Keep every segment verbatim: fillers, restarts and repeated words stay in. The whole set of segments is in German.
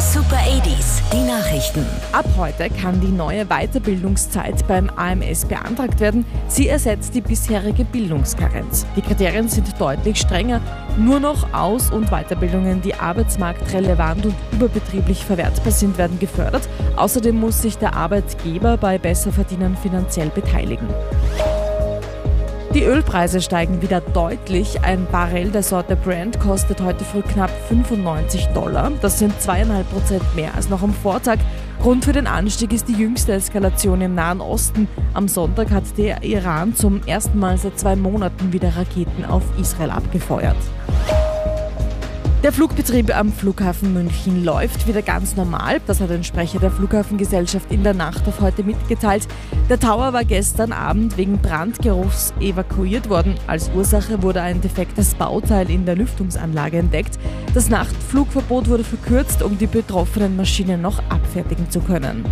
Super achtziger, die Nachrichten. Ab heute kann die neue Weiterbildungszeit beim A M S beantragt werden. Sie ersetzt die bisherige Bildungskarenz. Die Kriterien sind deutlich strenger. Nur noch Aus- und Weiterbildungen, die arbeitsmarktrelevant und überbetrieblich verwertbar sind, werden gefördert. Außerdem muss sich der Arbeitgeber bei Besserverdienern finanziell beteiligen. Die Ölpreise steigen wieder deutlich. Ein Barrel der Sorte Brent kostet heute früh knapp fünfundneunzig Dollar. Das sind zweieinhalb Prozent mehr als noch am Vortag. Grund für den Anstieg ist die jüngste Eskalation im Nahen Osten. Am Sonntag hat der Iran zum ersten Mal seit zwei Monaten wieder Raketen auf Israel abgefeuert. Der Flugbetrieb am Flughafen München läuft wieder ganz normal. Das hat ein Sprecher der Flughafengesellschaft in der Nacht auf heute mitgeteilt. Der Tower war gestern Abend wegen Brandgeruchs evakuiert worden. Als Ursache wurde ein defektes Bauteil in der Lüftungsanlage entdeckt. Das Nachtflugverbot wurde verkürzt, um die betroffenen Maschinen noch abfertigen zu können.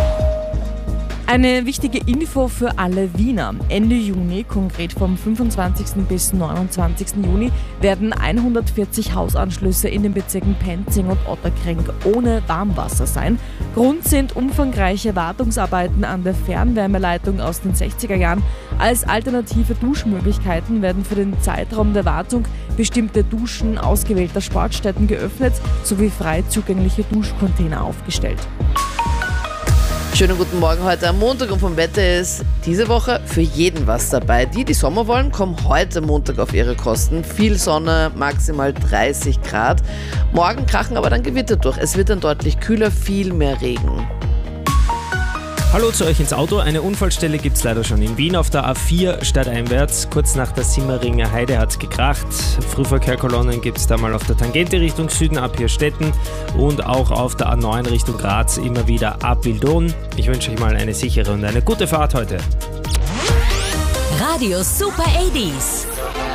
Eine wichtige Info für alle Wiener. Ende Juni, konkret vom fünfundzwanzigsten bis neunundzwanzigsten Juni, werden hundertvierzig Hausanschlüsse in den Bezirken Penzing und Otterkring ohne Warmwasser sein. Grund sind umfangreiche Wartungsarbeiten an der Fernwärmeleitung aus den sechziger Jahren. Als alternative Duschmöglichkeiten werden für den Zeitraum der Wartung bestimmte Duschen ausgewählter Sportstätten geöffnet sowie frei zugängliche Duschcontainer aufgestellt. Schönen guten Morgen heute am Montag und vom Wetter ist diese Woche für jeden was dabei. Die, die Sommer wollen, kommen heute Montag auf ihre Kosten. Viel Sonne, maximal dreißig Grad. Morgen krachen aber dann Gewitter durch. Es wird dann deutlich kühler, viel mehr Regen. Hallo zu euch ins Auto. Eine Unfallstelle gibt es leider schon in Wien auf der A vier stadteinwärts. Kurz nach der Simmeringer Heide hat es gekracht. Frühverkehrkolonnen gibt es da mal auf der Tangente Richtung Süden ab Hirstetten und auch auf der A neun Richtung Graz immer wieder ab Wildon. Ich wünsche euch mal eine sichere und eine gute Fahrt heute. Radio Super achtziger.